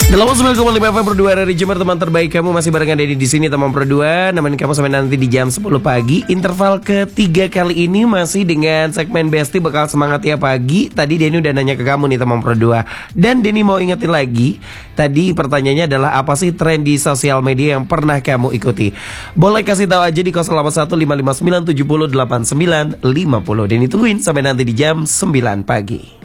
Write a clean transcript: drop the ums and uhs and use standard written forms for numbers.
9,5 FM Pro 2 dari Jember, teman terbaik kamu masih barengan Denny di sini teman Pro 2, nemenin kamu sampai nanti di jam 10 pagi. Interval ketiga kali ini masih dengan segmen Besti bakal semangat ya pagi. Tadi Denny udah nanya ke kamu nih teman Pro 2. Dan Denny mau ingetin lagi, tadi pertanyaannya adalah apa sih tren di sosial media yang pernah kamu ikuti? Boleh kasih tahu aja di 081559708950. Denny tungguin sampai nanti di jam 9 pagi.